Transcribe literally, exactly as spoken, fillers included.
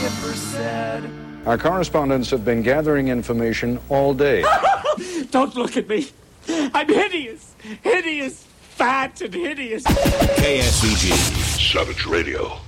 Skipper said. Our correspondents have been gathering information all day. Don't look at me. I'm hideous. Hideous. Fat and hideous. K S V G. Savage Radio.